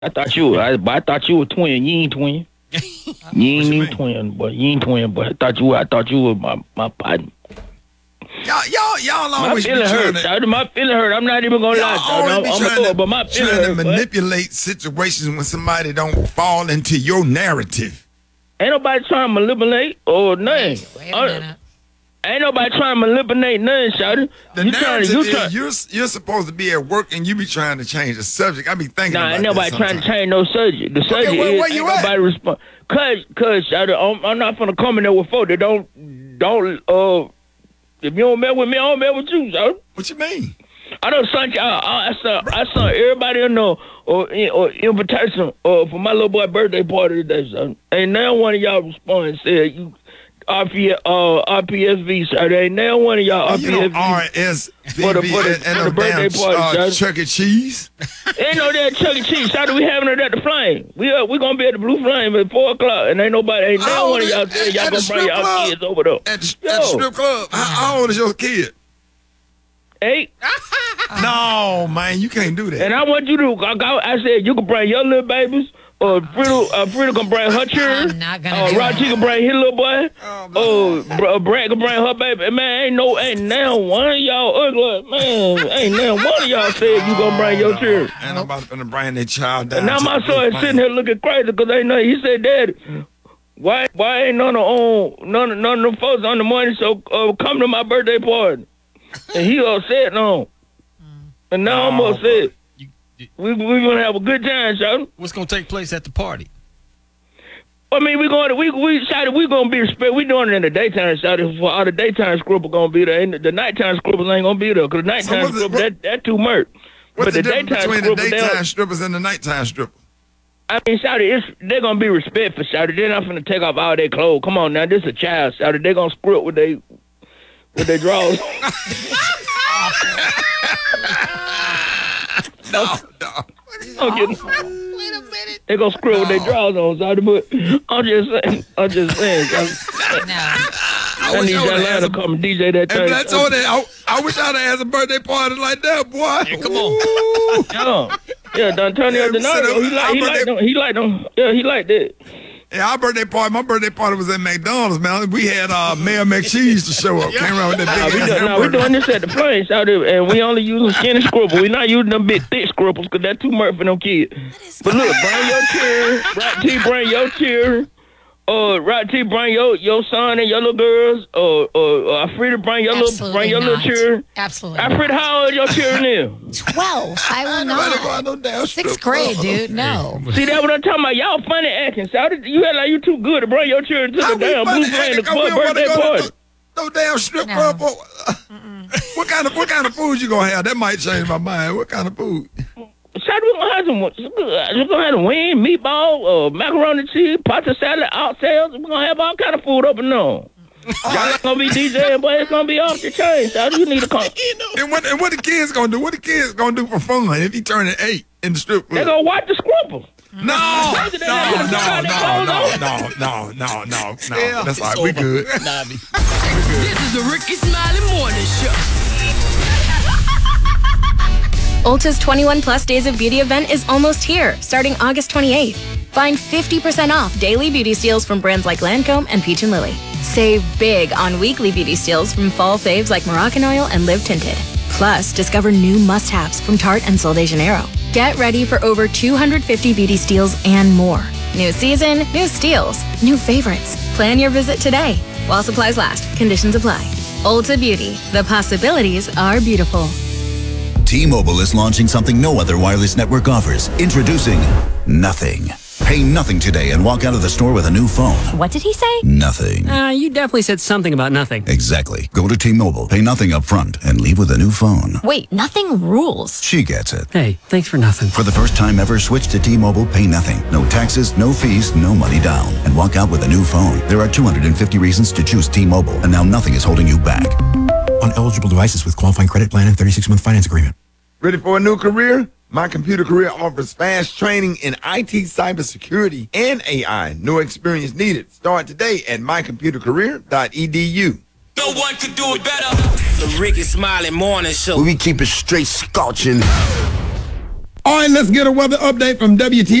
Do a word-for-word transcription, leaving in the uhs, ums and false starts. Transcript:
I thought you were, I, but I thought you were twin. You ain't twin. You ain't even twin, but you ain't twin. But I thought you were. I thought you were my my partner. Y'all, y'all, y'all always my feeling be hurt. trying to, my feeling hurt. I'm not even gonna y'all lie. always I'm, be I'm trying gonna to, but my feeling trying hurt. to manipulate situations when somebody don't fall into your narrative. Ain't nobody trying to manipulate or nothing. Wait a minute. Ain't nobody trying to manipulate nothing, shawty. The you narrative trying to, you is try, you're you're supposed to be at work and you be trying to change the subject. I be thinking Nah, about ain't nobody that trying to sometimes. change no subject. The subject Okay, where, is where you ain't at? nobody respond. Cause, cause, shawty, I'm, I'm not finna come in there with folks that don't, don't, uh, if you don't mess with me, I don't mess with you, shawty. What you mean? I done sent y'all, I, I saw, I saw everybody I know, or, or invitation, uh, for my little boy birthday party today, shawty. Ain't now one of y'all respond and said you, R P, uh, R P S V, shawty. Ain't now one of y'all R P S V. You know R S V For the- for the- and, for and the the birthday damn party, uh, shawty. Chuck E. Cheese. Ain't no that Chuck E. Cheese. Shawty, we having it at the Flame. We uh, we gonna be at the Blue Flame at four o'clock, and ain't nobody, ain't now Oh, one of y'all at- said y'all at gonna the bring strip y'all club? kids over there. At the, at the Yo. strip club. How, how old is your kid? Eight. No, man, you can't do that. And I want you to, I, got, I said you can bring your little babies, or Frida, uh, Frida can bring her children. I'm not gonna Uh, do Roger it. can bring his little boy. Oh, uh, Br- Brad can bring her baby. Man, ain't no, ain't now one of y'all ugly. Man, ain't now one of y'all said you gonna bring your children. And I'm about to bring that child down. And now to my the son is Blue sitting Flame. here looking crazy because they know. He said, "Daddy, why why ain't none of on none of none of them folks on the morning show uh, come to my birthday party?" And he upset no. And now I'm No, upset. You, you, We we gonna have a good time, son. what's gonna take place at the party? I mean, we going to we we shouted we gonna be respect. We doing it in the daytime, shouted for all the daytime scribble gonna be there. And the, the nighttime scribbles ain't gonna be there because the nighttime what's the- scribble what- that that too much. What's But the, the difference daytime between the scribble, they'll- daytime strippers and the nighttime strippers? I mean, shouted, it's they're gonna be respectful, shouted. They're not gonna take off all their clothes. Come on now, this a child, shouted. They're gonna script with they with their drawers. No, no. I'm kidding. Wait a minute. They gonna script with their drawers on, shouted. But I'm just saying, I'm just saying. I, No. I I wish need I would've that had line to some- come and D J that And thing. that's all that. I, I wish I'd have had a birthday party like that, boy. Yeah, come on. Ooh. Yeah, yeah, D'Antonio Yeah, we set Donato, up he like, our he like birthday- them, he like them, yeah, he like that. Yeah, our birthday party, my birthday party was at McDonald's, man. We had uh, Mayor McCheese to show up. Came around with that Nah, big we, ass do, nah, we hamburger. doing this at the place out there, and we only using skinny scribble. We not using them big thick scribbles because that's too much for them kids. But look, bring your children, Right T, bring your children. Uh, Right T, bring your your son and your little girls. Uh, uh, Afrida, bring your little Absolutely bring your not. little children. Absolutely. Afrida, how old your children is? twelve. I will Nobody go not. out no damn Sixth strip grade, club. dude. No. See that what I'm talking about? Y'all funny acting. So you had like you too good to bring your children to How the we damn funny Blue Flame acting? to 'Cause we club don't wanna birthday go to party. No, no damn strip No. club. What kind of what kind of food you gonna have? That might change my mind. What kind of food? Shawty, we gonna have some. We're gonna have some wing, meatball, uh, macaroni cheese, pasta salad, oxtails. We're gonna have all kind of food up and on. Y'all not gonna be DJing, but it's gonna be off the chain. Shawty, you need to come. And what and what the kids gonna do? What the kids gonna do for fun if he turning eight in the strip They club? gonna watch the scribble. No, no, no, no, no, no, no, no, no, no, no. That's all right. We good. Nobby. This is the Ricky Smiley Morning Show. Ulta's twenty-one plus Days of Beauty event is almost here, starting August twenty-eighth. Find fifty percent off daily beauty steals from brands like Lancome and Peach and Lily. Save big on weekly beauty steals from fall faves like Moroccan Oil and Live Tinted. Plus, discover new must-haves from Tarte and Sol de Janeiro. Get ready for over two hundred fifty beauty steals and more. New season, new steals, new favorites. Plan your visit today. While supplies last, conditions apply. Ulta Beauty, the possibilities are beautiful. T-Mobile is launching something no other wireless network offers. Introducing Nothing. Pay nothing today and walk out of the store with a new phone. What did he say? Nothing. Uh, you definitely said something about nothing. Exactly. Go to T-Mobile, pay nothing up front, and leave with a new phone. Wait, nothing rules. She gets it. Hey, thanks for nothing. For the first time ever, switch to T-Mobile, pay nothing. No taxes, no fees, no money down. And walk out with a new phone. There are two hundred fifty reasons to choose T-Mobile, and now nothing is holding you back. On eligible devices with qualifying credit plan and thirty-six month finance agreement. Ready for a new career? My Computer Career offers fast training in I T, cybersecurity, and A I. No experience needed. Start today at my computer career dot e d u. No one could do it better. The Ricky Smiley Morning Show. We keep it straight scorching. All right, let's get a weather update from W T